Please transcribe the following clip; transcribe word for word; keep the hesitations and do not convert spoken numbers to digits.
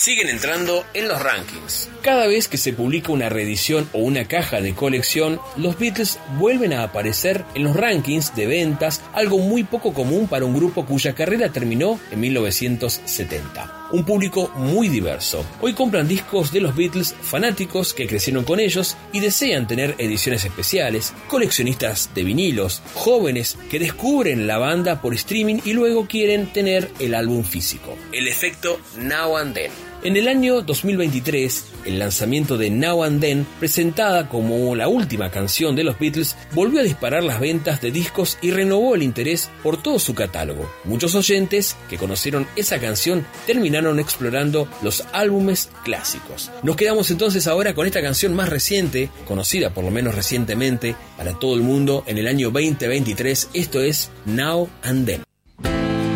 siguen entrando en los rankings. Cada vez que se publica una reedición o una caja de colección, los Beatles vuelven a aparecer en los rankings de ventas, algo muy poco común para un grupo cuya carrera terminó en mil novecientos setenta. Un público muy diverso. Hoy compran discos de los Beatles fanáticos que crecieron con ellos y desean tener ediciones especiales, coleccionistas de vinilos, jóvenes que descubren la banda por streaming y luego quieren tener el álbum físico. El efecto Now and Then. En el año dos mil veintitrés, el lanzamiento de Now and Then, presentada como la última canción de los Beatles, volvió a disparar las ventas de discos y renovó el interés por todo su catálogo. Muchos oyentes que conocieron esa canción terminaron explorando los álbumes clásicos. Nos quedamos entonces ahora con esta canción más reciente, conocida por lo menos recientemente para todo el mundo en el año veinte veintitrés, esto es Now and Then.